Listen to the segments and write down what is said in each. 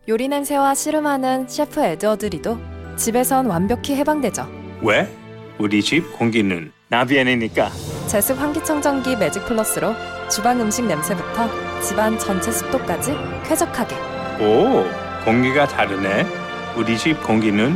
요리 냄새와 씨름하는 셰프 에드워드리도 집에선 완벽히 해방되죠. 왜? 우리 집 공기는 나비엔이니까. 제습 환기청정기 매직 플러스로 주방 음식 냄새부터 집안 전체 습도까지 쾌적하게. 오, 공기가 다르네. 우리 집 공기는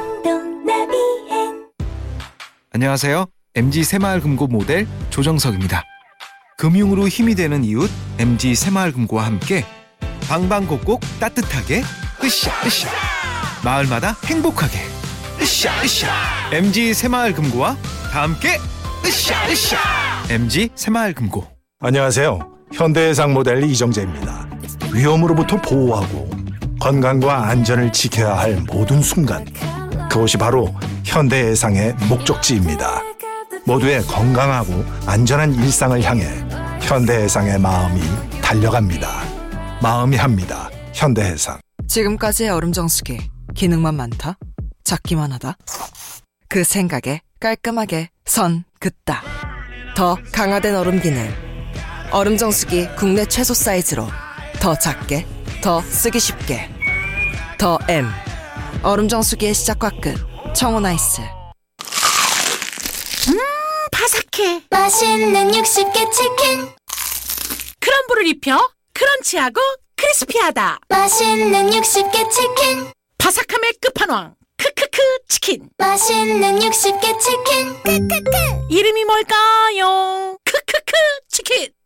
나비엔. 안녕하세요. MG 새마을금고 모델 조정석입니다. 금융으로 힘이 되는 이웃 MG 새마을금고와 함께 방방곡곡 따뜻하게 으쌰으쌰, 마을마다 행복하게 으쌰으쌰. MG 새마을금고와 다 함께 으쌰으쌰. MG 새마을금고. 안녕하세요. 현대해상 모델 이정재입니다. 위험으로부터 보호하고 건강과 안전을 지켜야 할 모든 순간, 그것이 바로 현대해상의 목적지입니다. 모두의 건강하고 안전한 일상을 향해 현대해상의 마음이 달려갑니다. 마음이 합니다. 현대해상. 지금까지의 얼음정수기 기능만 많다, 작기만 하다. 그 생각에 깔끔하게 선 긋다. 더 강화된 얼음 기능. 얼음정수기 국내 최소 사이즈로 더 작게, 더 쓰기 쉽게. 더 M. 얼음정수기의 시작과 끝. 청혼아이스. 바삭해. 맛있는 60개 치킨. 크럼블을 입혀 크런치하고 크리스피하다. 맛있는 60개 치킨. 바삭함의 끝판왕 크크크 치킨. 맛있는 60개 치킨. 크크크. 이름이 뭘까요? 크크크 치킨.